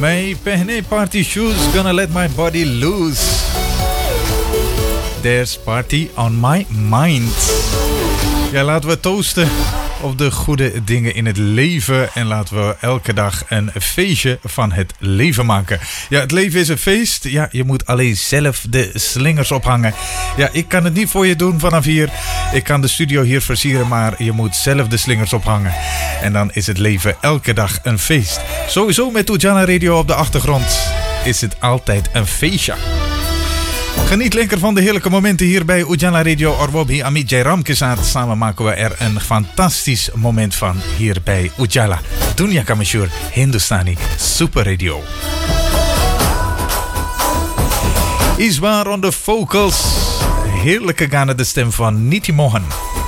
My pehne party shoes gonna let my body loose. There's party on my mind. Ja, laten we toosten op de goede dingen in het leven. En laten we elke dag een feestje van het leven maken. Ja, het leven is een feest. Ja, je moet alleen zelf de slingers ophangen. Ja, ik kan het niet voor je doen vanaf hier. Ik kan de studio hier versieren, maar je moet zelf de slingers ophangen. En dan is het leven elke dag een feest. Sowieso met Ujala Radio op de achtergrond is het altijd een feestje. Geniet lekker van de heerlijke momenten hier bij Ujala Radio. Orwobi Amit Jairam ke saat. Samen maken we er een fantastisch moment van hier bij Ujala. Dunia ka mashhoor Hindustani Super Radio. Iswar on the vocals. Heerlijke gaande de stem van Niti Mohan.